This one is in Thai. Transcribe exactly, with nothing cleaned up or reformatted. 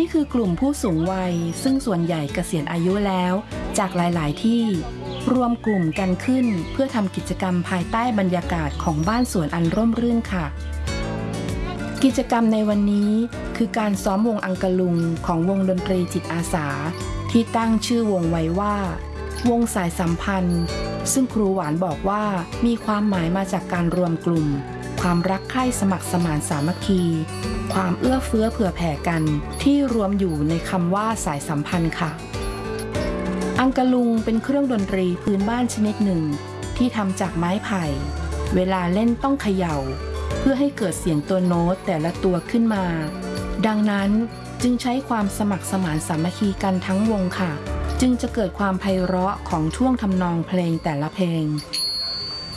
คือกลุ่มผู้สูงวัยซึ่งส่วนใหญ่เกษียณอายุแล้วจากหลายๆที่รวมกลุ่มกันขึ้นเพื่อทำกิจกรรมภายใต้บรรยากาศของบ้านสวนอันร่มรื่นค่ะกิจกรรมในวันนี้คือการซ้อมวงอังกะลุงของวงดนตรีจิตอาสาที่ตั้งชื่อวงไว้ว่าวงสายสัมพันธ์ซึ่งครูหวานบอกว่ามีความหมายมาจากการรวมกลุ่มความรักใคร่สมัครสมานสามัคคีความเอื้อเฟื้อเผื่อแผ่กันที่รวมอยู่ในคำว่าสายสัมพันธ์ค่ะอังกะลุงเป็นเครื่องดนตรีพื้นบ้านชนิดหนึ่งที่ทำจากไม้ไผ่เวลาเล่นต้องเขย่าเพื่อให้เกิดเสียงตัวโน้ตแต่ละตัวขึ้นมาดังนั้นจึงใช้ความสมัครสมานสามัคคีกันทั้งวงค่ะจึงจะเกิดความไพเราะของท่วงทำนองเพลงแต่ละเพลง